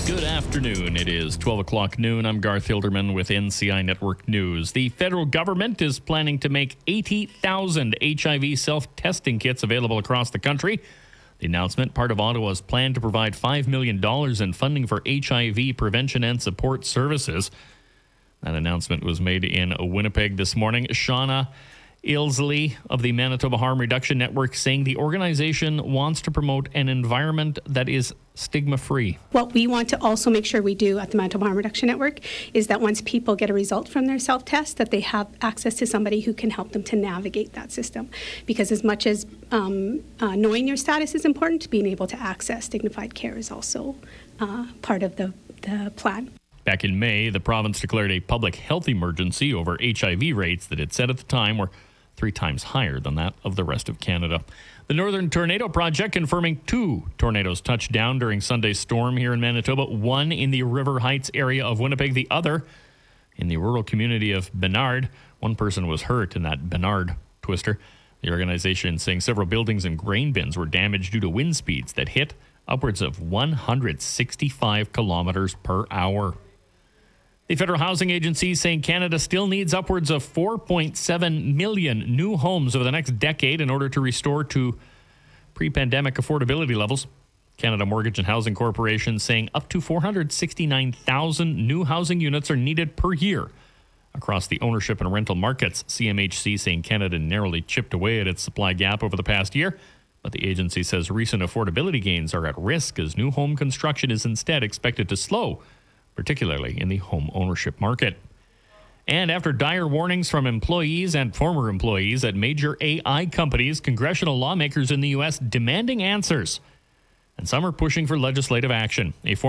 Good afternoon. It is 12 o'clock noon. I'm Garth Hilderman with NCI Network News. The federal government is planning to make 80,000 HIV self-testing kits available across the country. The announcement, part of Ottawa's plan to provide $5 million in funding for HIV prevention and support services. That announcement was made in Winnipeg this morning. Shauna Ilsley of the Manitoba Harm Reduction Network saying the organization wants to promote an environment that is stigma-free. What we want to also make sure we do at the Manitoba Harm Reduction Network is that once people get a result from their self-test, that they have access to somebody who can help them to navigate that system. Because as much as knowing your status is important, being able to access dignified care is also part of the plan. Back in May, the province declared a public health emergency over HIV rates that it said at the time were 3 times higher than that of the rest of Canada. The Northern Tornado Project confirming 2 tornadoes touched down during Sunday's storm here in Manitoba, one in the River Heights area of Winnipeg, the other in the rural community of Benard. One person was hurt in that Benard twister. The organization saying several buildings and grain bins were damaged due to wind speeds that hit upwards of 165 kilometers per hour. The Federal Housing Agency saying Canada still needs upwards of 4.7 million new homes over the next decade in order to restore to pre-pandemic affordability levels. Canada Mortgage and Housing Corporation saying up to 469,000 new housing units are needed per year across the ownership and rental markets. CMHC saying Canada narrowly chipped away at its supply gap over the past year, but the agency says recent affordability gains are at risk as new home construction is instead expected to slow, particularly in the home ownership market. And after dire warnings from employees and former employees at major AI companies, congressional lawmakers in the U.S. demanding answers. And some are pushing for legislative action.